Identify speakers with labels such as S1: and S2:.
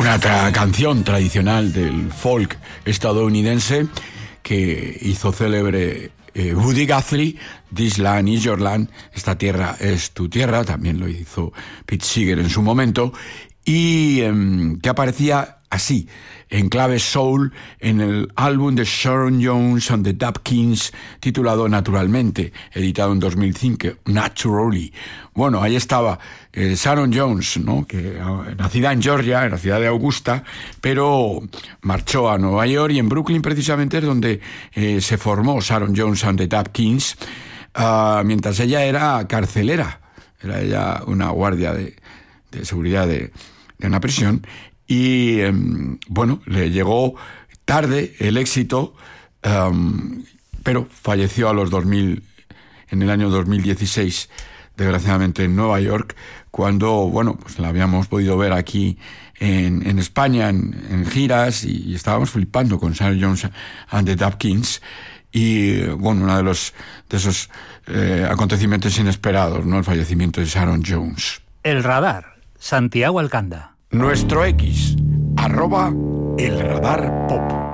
S1: Una canción tradicional del folk estadounidense que hizo célebre Woody Guthrie, This Land is Your Land, esta tierra es tu tierra, también lo hizo Pete Seeger en su momento, y que aparecía así, en clave soul, en el álbum de Sharon Jones and the Dap Kings, titulado Naturalmente, editado en 2005, Naturally. Bueno, ahí estaba Sharon Jones, ¿no? Que nacida en Georgia, en la ciudad de Augusta, pero marchó a Nueva York, y en Brooklyn precisamente es donde se formó Sharon Jones and the Dap Kings, mientras ella era carcelera, era ella una guardia de seguridad de una prisión. Y bueno, le llegó tarde el éxito, pero falleció en el año 2016, desgraciadamente en Nueva York, cuando, bueno, pues la habíamos podido ver aquí en España, en giras, y estábamos flipando con Sharon Jones and the Dap Kings. Y bueno, uno de esos acontecimientos inesperados, ¿no? El fallecimiento de Sharon Jones.
S2: El Radar, Santiago Alcanda.
S1: Nuestro X, @elradarpop.